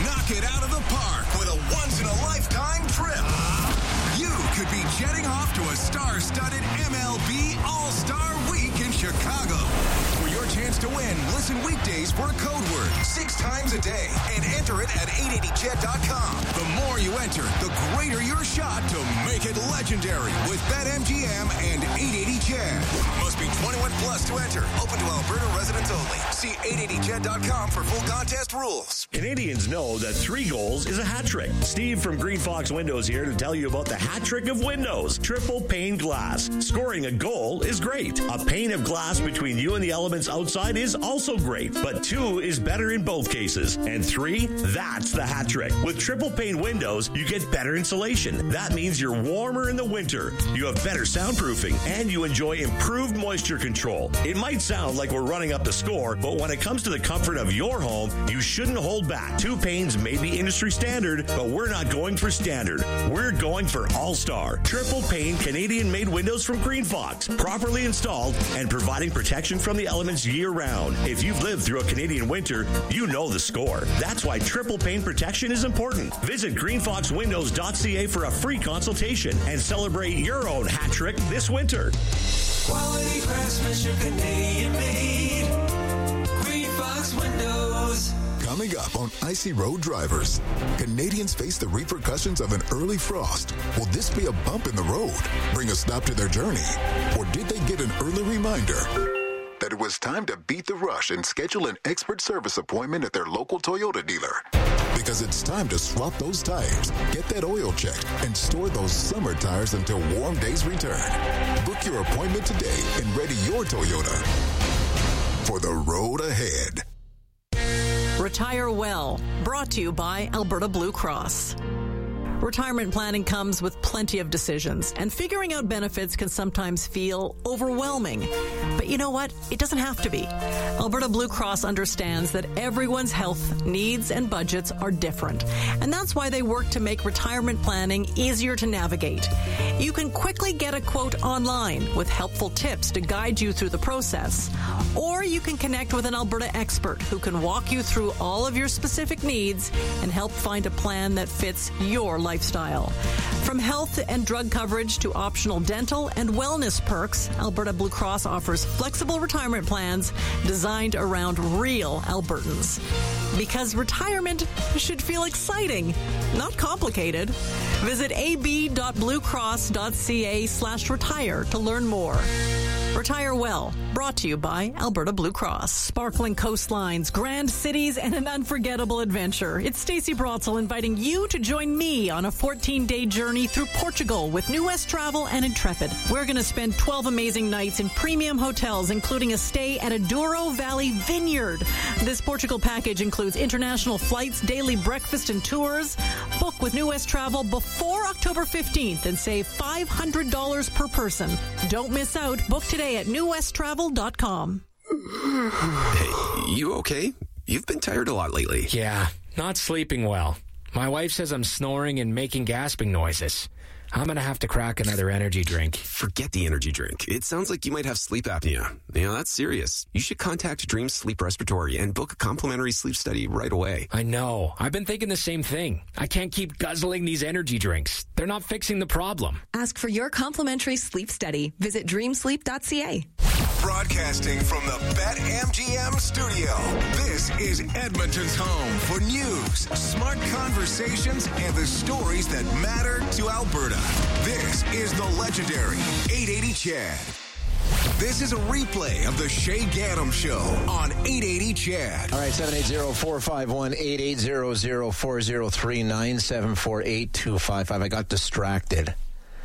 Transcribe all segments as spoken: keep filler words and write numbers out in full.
knock it out of the park with a once-in-a-lifetime trip. You could be jetting off to a star-studded M L B All-Star Week in Chicago. For your chance to win, listen weekdays for a code word six times a day and enter it at eight eighty jet dot com. The more you enter, the greater your shot to make it legendary with BetMGM and eight eighty jet. Must be twenty-one plus to enter. Open to Alberta residents only. See eight eighty jet dot com for full contest rules. Canadians know that three goals is a hat trick. Steve from Green Fox Windows here to tell you about the hat trick of windows. Triple pane glass. Scoring a goal is great. A pane of glass between you and the elements outside is also great. But two is better in both cases. And three, that's the hat trick. With triple pane windows, you get better insulation. That means you're warmer in the winter. You have better soundproofing. And you enjoy improved moisture control. It might sound like we're running up the score, but when it comes to the comfort of your home, you shouldn't hold back. Two panes may be industry standard, but we're not going for standard. We're going for all-star. Triple pane Canadian-made windows from Green Fox. Properly installed and providing protection from the elements year-round. If you've lived through a Canadian winter, you know the score. That's why triple pane protection is important. Visit green fox windows dot c a for a free consultation and celebrate your own hat trick this winter. Quality craftsmanship, Canadian-made. Green Fox Windows. Coming up on Icy Road Drivers, Canadians face the repercussions of an early frost. Will this be a bump in the road, bring a stop to their journey? Or did they get an early reminder that it was time to beat the rush and schedule an expert service appointment at their local Toyota dealer? Because it's time to swap those tires, get that oil checked, and store those summer tires until warm days return. Book your appointment today and ready your Toyota for the road ahead. Retire Well, brought to you by Alberta Blue Cross. Retirement planning comes with plenty of decisions, and figuring out benefits can sometimes feel overwhelming. But you know what? It doesn't have to be. Alberta Blue Cross understands that everyone's health needs and budgets are different, and that's why they work to make retirement planning easier to navigate. You can quickly get a quote online with helpful tips to guide you through the process, or you can connect with an Alberta expert who can walk you through all of your specific needs and help find a plan that fits your life. Lifestyle. From health and drug coverage to optional dental and wellness perks, Alberta Blue Cross offers flexible retirement plans designed around real Albertans. Because retirement should feel exciting, not complicated. Visit ab.bluecross.ca slash retire to learn more. Retire Well, brought to you by Alberta Blue Cross. Sparkling coastlines, grand cities, and an unforgettable adventure. It's Stacey Brotzel inviting you to join me on a fourteen-day journey through Portugal with New West Travel and Intrepid. We're going to spend twelve amazing nights in premium hotels, including a stay at a Douro Valley Vineyard. This Portugal package includes international flights, daily breakfast, and tours. Book with New West Travel before October fifteenth and save five hundred dollars per person. Don't miss out. Book today at new west travel dot com. Hey, you okay? You've been tired a lot lately. Yeah, not sleeping well. My wife says I'm snoring and making gasping noises. I'm going to have to crack another energy drink. Forget the energy drink. It sounds like you might have sleep apnea. You know, that's serious. You should contact Dream Sleep Respiratory and book a complimentary sleep study right away. I know. I've been thinking the same thing. I can't keep guzzling these energy drinks. They're not fixing the problem. Ask for your complimentary sleep study. Visit dream sleep dot c a. Broadcasting from the BetMGM studio, this is Edmonton's home for news, smart conversations, and the stories that matter to Alberta. This is the legendary eight eighty Chad. This is a replay of the Shay Gaddam Show on eight eighty Chad. All right, seven eight zero, four five one, eight eight zero zero, four zero three, nine seven four, eight two five five. I got distracted.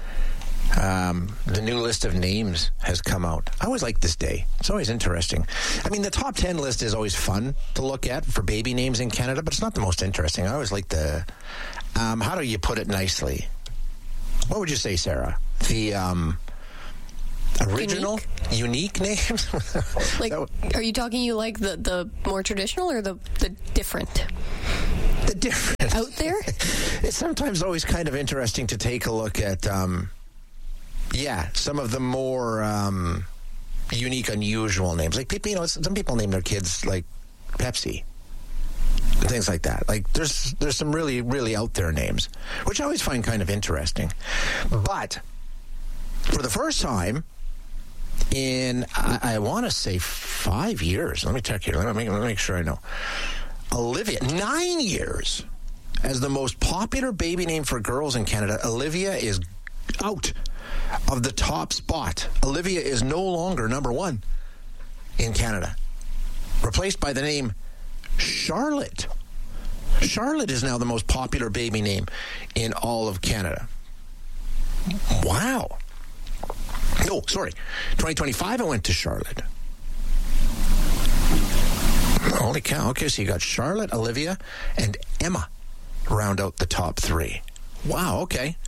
Um, the new list of names has come out. I always like this day. It's always interesting. I mean, the top ten list is always fun to look at for baby names in Canada, but it's not the most interesting. I always like the, um, how do you put it nicely? What would you say, Sarah? The um, original, unique, unique names? Like, are you talking you like the, the more traditional or the, the different? The different. Out there? It's sometimes always kind of interesting to take a look at... Um, Yeah, some of the more um, unique, unusual names. Like people, you know, some people name their kids like Pepsi. things like that. Like there's there's some really, really out there names, which I always find kind of interesting. But for the first time in, I, I want to say five years, let me check here, let me, make, let me make sure I know. Olivia, nine years as the most popular baby name for girls in Canada. Olivia is out of the top spot. Olivia is no longer number one in Canada, replaced by the name Charlotte. Charlotte is now the most popular baby name in all of Canada. Wow. No, sorry. twenty twenty-five, I went to Charlotte. Holy cow. Okay, so you got Charlotte, Olivia, and Emma round out the top three. Wow, okay.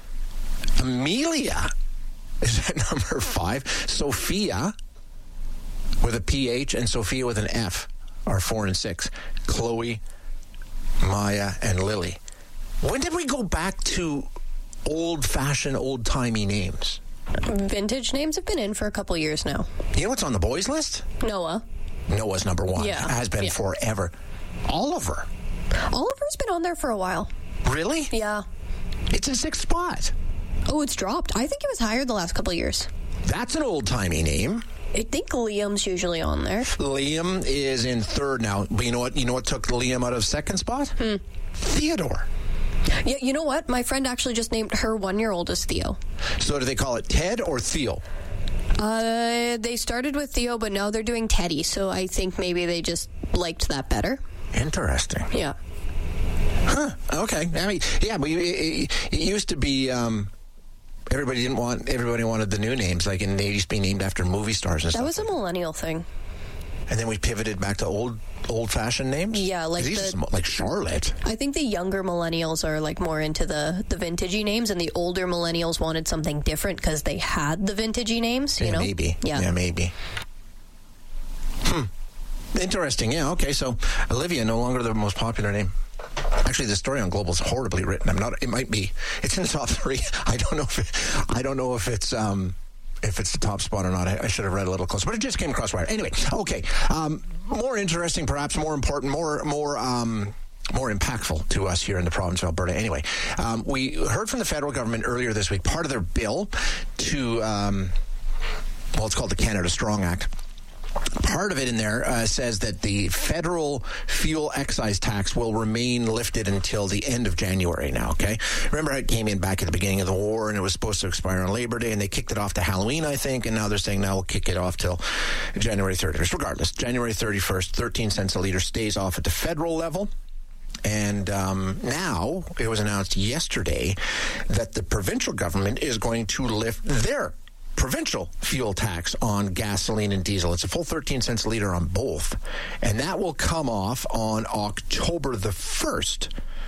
Amelia is at number five. Sophia with a P H and Sophia with an F are four and six. Chloe, Maya, and Lily. When did we go back to old-fashioned, old-timey names? Vintage names have been in for a couple years now. You know what's on the boys list? Noah. Noah's number one. Yeah. Has been yeah. forever. Oliver. Oliver's been on there for a while. Really? Yeah. It's in sixth spot. Oh, it's dropped. I think it was higher the last couple of years. That's an old-timey name. I think Liam's usually on there. Liam is in third now. But you know what? You know what took Liam out of second spot? Hmm. Theodore. Yeah, you know what? My friend actually just named her one-year-old as Theo. So do they call it Ted or Theo? Uh, they started with Theo, but now they're doing Teddy. So I think maybe they just liked that better. Interesting. Yeah. Huh. Okay. I mean, yeah, but it, it used to be. Um, everybody didn't want. Everybody wanted the new names, like in the eighties, being named after movie stars and that stuff. That was a millennial thing. And then we pivoted back to old, old-fashioned names. Yeah, like these the, are some, like Charlotte. I think the younger millennials are like more into the the vintagey names, and the older millennials wanted something different because they had the vintagey names. You yeah, know, maybe. Yeah, yeah, maybe. Hmm. Interesting. Yeah. Okay. So Olivia no longer the most popular name. Actually, the story on Global is horribly written. I'm not. It might be. It's in the top three. I don't know if. It, I don't know if it's. Um, if it's the top spot or not. I, I should have read a little closer, but it just came across wire. Anyway, okay. Um, more interesting, perhaps more important, more more um, more impactful to us here in the province of Alberta. Anyway, um, we heard from the federal government earlier this week, part of their bill to, um, well, it's called the Canada Strong Act. Part of it in there uh, says that the federal fuel excise tax will remain lifted until the end of January now, okay? Remember how it came in back at the beginning of the war and it was supposed to expire on Labor Day and they kicked it off to Halloween, I think, and now they're saying now we'll kick it off till January thirty-first. Regardless, January thirty-first, thirteen cents a litre stays off at the federal level. And um, now it was announced yesterday that the provincial government is going to lift their provincial fuel tax on gasoline and diesel. It's a full thirteen cents a litre on both. And that will come off on October the first.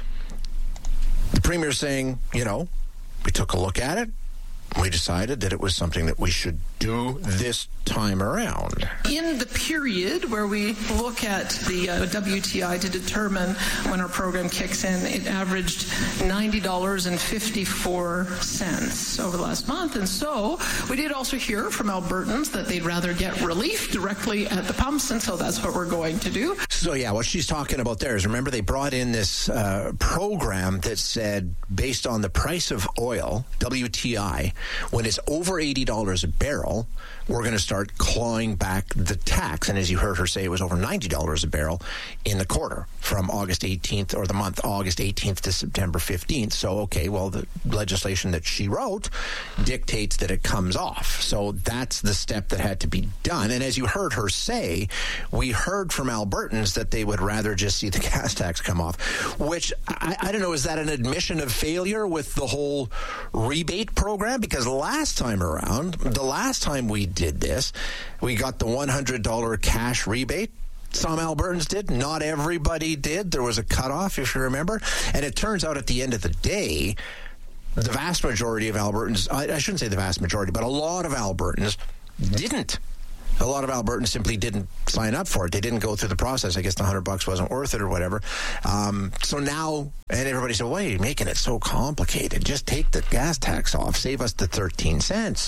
The Premier's saying, you know, we took a look at it. We decided that it was something that we should do this time around. In the period where we look at the uh, W T I to determine when our program kicks in, it averaged ninety dollars and fifty-four cents over the last month. And so we did also hear from Albertans that they'd rather get relief directly at the pumps, and so that's what we're going to do. So, yeah, what she's talking about there is, remember, they brought in this uh, program that said, based on the price of oil, W T I, when it's over eighty dollars a barrel, we're going to start clawing back the tax. And as you heard her say, it was over ninety dollars a barrel in the quarter from August eighteenth, or the month August eighteenth to September fifteenth. So, okay, well, the legislation that she wrote dictates that it comes off. So that's the step that had to be done. And as you heard her say, we heard from Albertans that they would rather just see the gas tax come off, which, I, I don't know, is that an admission of failure with the whole rebate program? Because last time around, the last time we did this, we got the one hundred dollars cash rebate. Some Albertans did. Not everybody did. There was a cutoff, if you remember. And it turns out at the end of the day, the vast majority of Albertans, I, I shouldn't say the vast majority, but a lot of Albertans didn't. A lot of Albertans simply didn't sign up for it. They didn't go through the process. I guess the hundred bucks wasn't worth it or whatever. Um, so now, and everybody said, why are you making it so complicated? Just take the gas tax off. Save us the thirteen cents.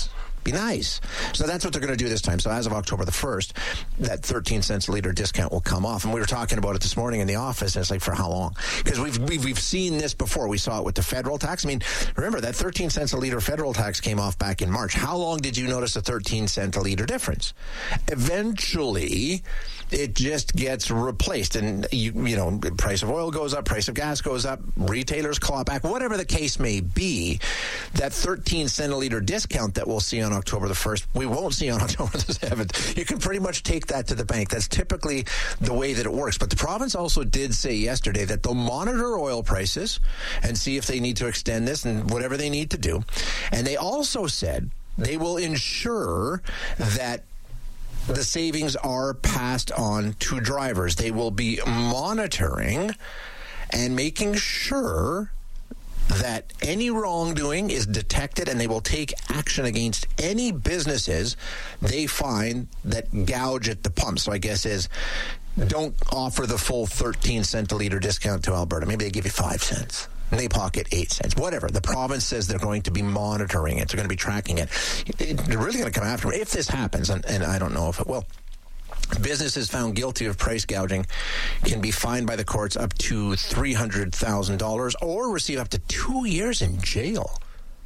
Be nice. So that's what they're going to do this time. So as of October the first, that thirteen cents a liter discount will come off. And we were talking about it this morning in the office, and it's like, for how long? Because we've, we've we've seen this before. We saw it with the federal tax. I mean, remember, that thirteen cents a liter federal tax came off back in March. How long did you notice a thirteen cent a liter difference? Eventually, it just gets replaced. And, you, you know, price of oil goes up, price of gas goes up, retailers claw back, whatever the case may be. That thirteen cent a liter discount that we'll see on October the first, we won't see on October the seventh. You can pretty much take that to the bank. That's typically the way that it works. But the province also did say yesterday that they'll monitor oil prices and see if they need to extend this and whatever they need to do. And they also said they will ensure that the savings are passed on to drivers. They will be monitoring and making sure that any wrongdoing is detected, and they will take action against any businesses they find that gouge at the pump. So I guess is don't offer the full thirteen cent a liter discount to Alberta. Maybe they give you five cents. And they pocket eight cents. Whatever. The province says they're going to be monitoring it. They're going to be tracking it. They're really going to come after them if this happens, and, and I don't know if it will. Businesses found guilty of price gouging can be fined by the courts up to three hundred thousand dollars or receive up to two years in jail.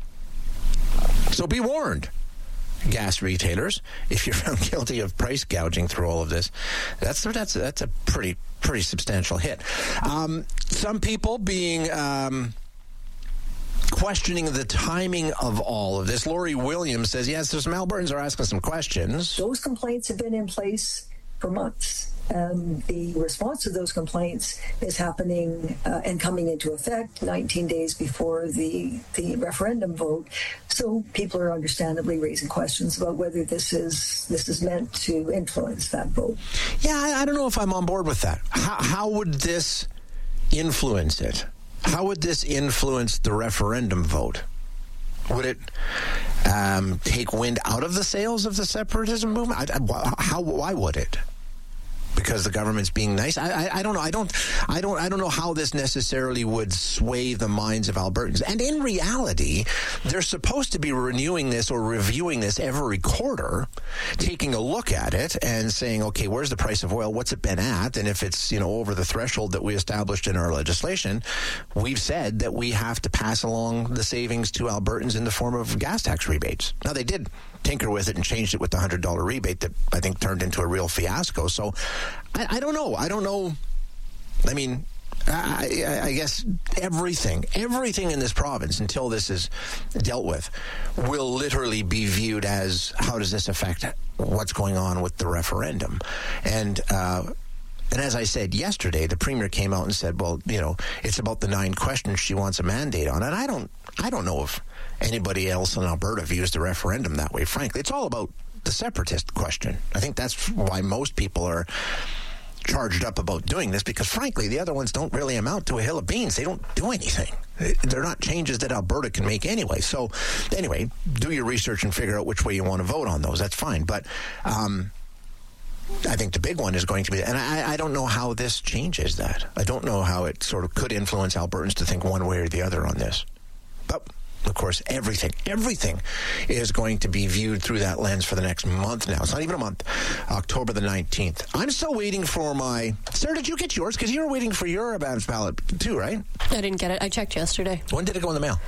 So be warned, gas retailers, if you're found guilty of price gouging through all of this. That's that's that's a pretty pretty substantial hit. Um, some people being um, questioning the timing of all of this. Lori Williams says, yes, there's some Albertans are asking some questions. Those complaints have been in place for months. Um, the response to those complaints is happening uh, and coming into effect nineteen days before the the referendum vote. So people are understandably raising questions about whether this is this is meant to influence that vote. Yeah, I, I don't know if I'm on board with that. How, how would this influence it? How would this influence the referendum vote? Would it um, take wind out of the sails of the separatism movement? I, I, how? Why would it? Because the government's being nice. I, I, I don't know. I don't. I don't. I don't know how this necessarily would sway the minds of Albertans. And in reality, they're supposed to be renewing this or reviewing this every quarter, taking a look at it and saying, okay, where's the price of oil? What's it been at? And if it's, you know, over the threshold that we established in our legislation, we've said that we have to pass along the savings to Albertans in the form of gas tax rebates. Now, they did tinker with it and changed it with the one hundred dollars rebate that I think turned into a real fiasco. So I, I don't know. I don't know. I mean, I, I, I guess everything, everything in this province until this is dealt with will literally be viewed as how does this affect what's going on with the referendum? And, uh, And as I said yesterday, the Premier came out and said, well, you know, it's about the nine questions she wants a mandate on. And I don't I don't know if anybody else in Alberta views the referendum that way, frankly. It's all about the separatist question. I think that's why most people are charged up about doing this, because, frankly, the other ones don't really amount to a hill of beans. They don't do anything. They're not changes that Alberta can make anyway. So, anyway, do your research and figure out which way you want to vote on those. That's fine. But um I think the big one is going to be, and I, I don't know how this changes that. I don't know how it sort of could influence Albertans to think one way or the other on this. But, of course, everything, everything is going to be viewed through that lens for the next month now. It's not even a month, October the nineteenth. I'm still waiting for my... Sarah, did you get yours? Because you were waiting for your Advance ballot too, right? I didn't get it. I checked yesterday. When did it go in the mail?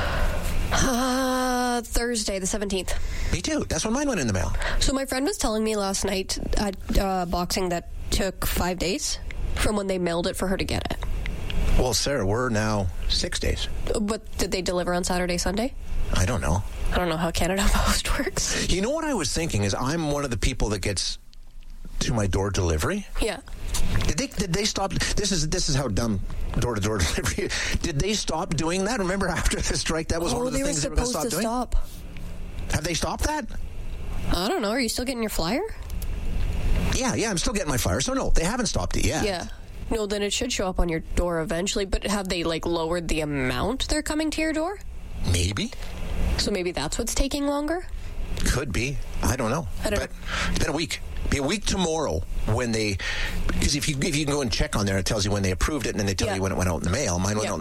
Uh, Thursday, the seventeenth. Me too. That's when mine went in the mail. So my friend was telling me last night at uh, boxing that took five days from when they mailed it for her to get it. Well, Sarah, we're now six days. But did they deliver on Saturday, Sunday? I don't know. I don't know how Canada Post works. You know what I was thinking is I'm one of the people that gets to my door delivery. Yeah. Did they did they stop? This is this is how dumb door to door delivery. Did they stop doing that? Remember after the strike, that was oh, one of the they things were they were going to stop to doing. Stop. Have they stopped that? I don't know. Are you still getting your flyer? Yeah, yeah. I'm still getting my flyer. So no, they haven't stopped it yet. Yeah. No, then it should show up on your door eventually. But have they like lowered the amount they're coming to your door? Maybe. So maybe that's what's taking longer? Could be. I don't know. I don't but know. It's been a week. Be a week tomorrow when they, because if you if you can go and check on there, it tells you when they approved it, and then they tell yeah. you when it went out in the mail. Mine went yeah. out